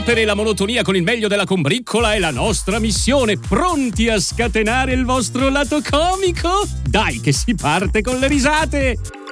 Rompere la monotonia con il meglio della combriccola è la nostra missione. Pronti a scatenare il vostro lato comico? Dai che si parte con le risate!